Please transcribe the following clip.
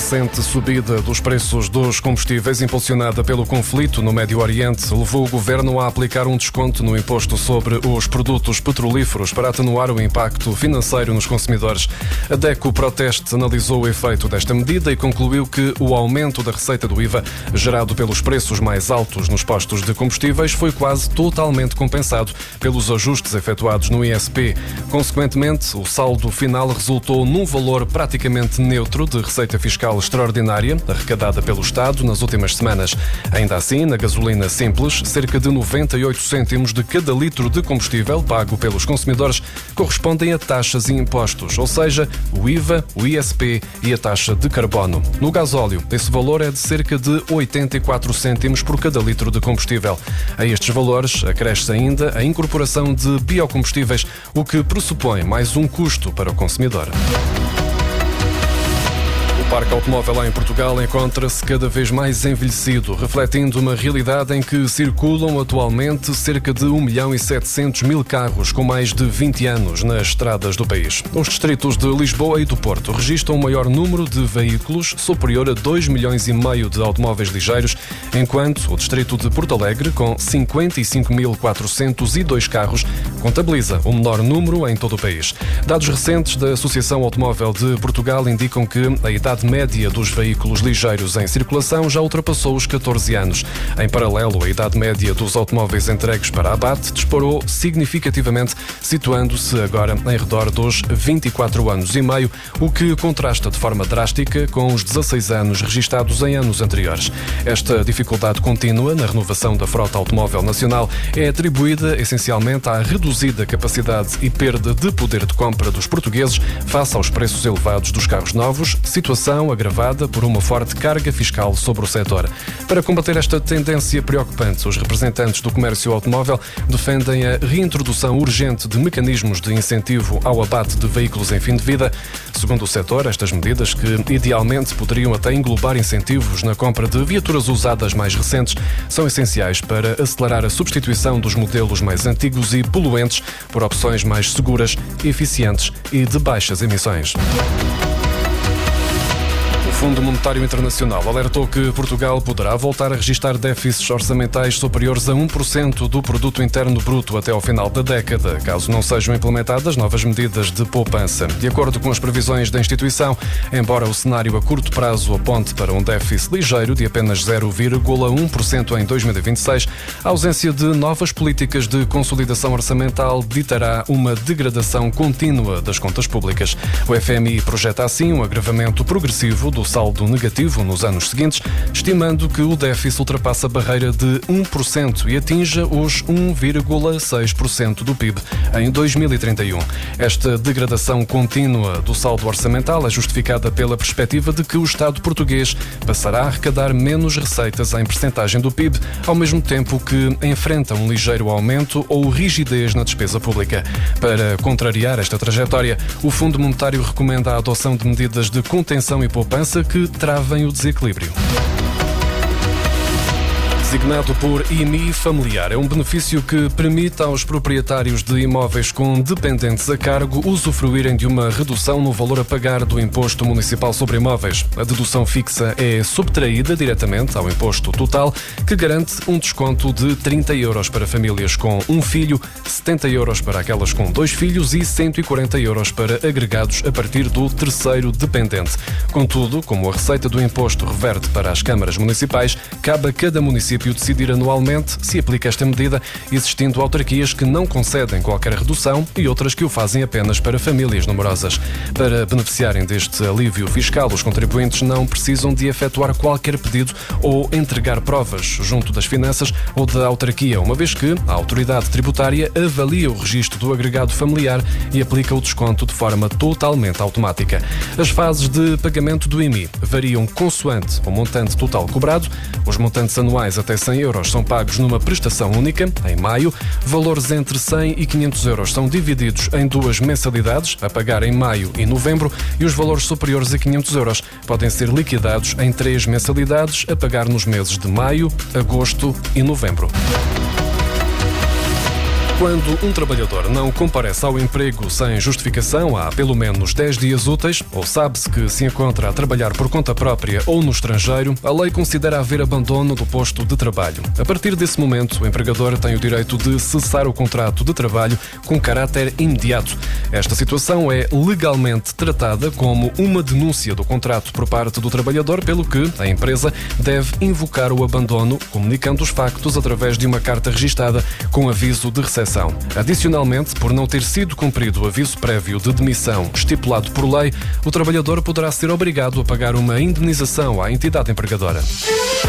recente subida dos preços dos combustíveis, impulsionada pelo conflito no Médio Oriente, levou o governo a aplicar um desconto no imposto sobre os produtos petrolíferos para atenuar o impacto financeiro nos consumidores. A DECO Proteste analisou o efeito desta medida e concluiu que o aumento da receita do IVA, gerado pelos preços mais altos nos postos de combustíveis, foi quase totalmente compensado pelos ajustes efetuados no ISP. Consequentemente, o saldo final resultou num valor praticamente neutro de receita fiscal extraordinária arrecadada pelo Estado nas últimas semanas. Ainda assim, na gasolina simples, cerca de 98 cêntimos de cada litro de combustível pago pelos consumidores correspondem a taxas e impostos, ou seja, o IVA, o ISP e a taxa de carbono. No gasóleo, esse valor é de cerca de 84 cêntimos por cada litro de combustível. A estes valores acresce ainda a incorporação de biocombustíveis, o que pressupõe mais um custo para o consumidor. O parque automóvel em Portugal encontra-se cada vez mais envelhecido, refletindo uma realidade em que circulam atualmente cerca de 1.700.000 carros com mais de 20 anos nas estradas do país. Os distritos de Lisboa e do Porto registram o maior número de veículos, superior a 2,5 milhões de automóveis ligeiros, enquanto o distrito de Porto Alegre, com 55.402 carros, contabiliza o menor número em todo o país. Dados recentes da Associação Automóvel de Portugal indicam que a idade média dos veículos ligeiros em circulação já ultrapassou os 14 anos. Em paralelo, a idade média dos automóveis entregues para abate disparou significativamente, situando-se agora em redor dos 24 anos e meio, o que contrasta de forma drástica com os 16 anos registados em anos anteriores. Esta dificuldade contínua na renovação da frota automóvel nacional é atribuída essencialmente à reduzida capacidade e perda de poder de compra dos portugueses face aos preços elevados dos carros novos, situação agravada por uma forte carga fiscal sobre o setor. Para combater esta tendência preocupante, os representantes do comércio automóvel defendem a reintrodução urgente de mecanismos de incentivo ao abate de veículos em fim de vida. Segundo o setor, estas medidas, que idealmente poderiam até englobar incentivos na compra de viaturas usadas mais recentes, são essenciais para acelerar a substituição dos modelos mais antigos e poluentes por opções mais seguras, eficientes e de baixas emissões. O Fundo Monetário Internacional alertou que Portugal poderá voltar a registrar déficits orçamentais superiores a 1% do produto interno bruto até ao final da década, caso não sejam implementadas novas medidas de poupança. De acordo com as previsões da instituição, embora o cenário a curto prazo aponte para um déficit ligeiro de apenas 0,1% em 2026, a ausência de novas políticas de consolidação orçamental ditará uma degradação contínua das contas públicas. O FMI projeta assim um agravamento progressivo do saldo negativo nos anos seguintes, estimando que o déficit ultrapassa a barreira de 1% e atinja os 1,6% do PIB em 2031. Esta degradação contínua do saldo orçamental é justificada pela perspectiva de que o Estado português passará a arrecadar menos receitas em percentagem do PIB, ao mesmo tempo que enfrenta um ligeiro aumento ou rigidez na despesa pública. Para contrariar esta trajetória, o Fundo Monetário recomenda a adoção de medidas de contenção e poupança que travem o desequilíbrio. Designado por IMI familiar, é um benefício que permite aos proprietários de imóveis com dependentes a cargo usufruírem de uma redução no valor a pagar do imposto municipal sobre imóveis. A dedução fixa é subtraída diretamente ao imposto total, que garante um desconto de 30 euros para famílias com um filho, 70 euros para aquelas com 2 filhos e 140 euros para agregados a partir do terceiro dependente. Contudo, como a receita do imposto reverte para as câmaras municipais, cabe a cada município decidir anualmente se aplica esta medida, existindo autarquias que não concedem qualquer redução e outras que o fazem apenas para famílias numerosas. Para beneficiarem deste alívio fiscal, os contribuintes não precisam de efetuar qualquer pedido ou entregar provas junto das finanças ou da autarquia, uma vez que a autoridade tributária avalia o registro do agregado familiar e aplica o desconto de forma totalmente automática. As fases de pagamento do IMI variam consoante o montante total cobrado. Os montantes anuais até 100 euros são pagos numa prestação única, em maio. Valores entre 100 e 500 euros são divididos em 2 mensalidades, a pagar em maio e novembro, e os valores superiores a 500 euros podem ser liquidados em 3 mensalidades, a pagar nos meses de maio, agosto e novembro. Quando um trabalhador não comparece ao emprego sem justificação há pelo menos 10 dias úteis, ou sabe-se que se encontra a trabalhar por conta própria ou no estrangeiro, a lei considera haver abandono do posto de trabalho. A partir desse momento, o empregador tem o direito de cessar o contrato de trabalho com caráter imediato. Esta situação é legalmente tratada como uma denúncia do contrato por parte do trabalhador, pelo que a empresa deve invocar o abandono, comunicando os factos através de uma carta registada com aviso de recepção. Adicionalmente, por não ter sido cumprido o aviso prévio de demissão estipulado por lei, o trabalhador poderá ser obrigado a pagar uma indenização à entidade empregadora.